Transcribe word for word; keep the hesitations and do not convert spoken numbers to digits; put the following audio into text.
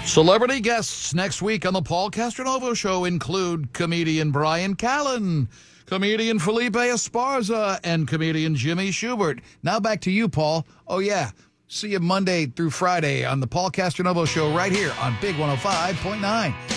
Celebrity guests next week on the Paul Castronovo Show include comedian Brian Callen, comedian Felipe Esparza, and comedian Jimmy Schubert. Now back to you, Paul. Oh, yeah. See you Monday through Friday on the Paul Castronovo Show right here on Big one oh five point nine.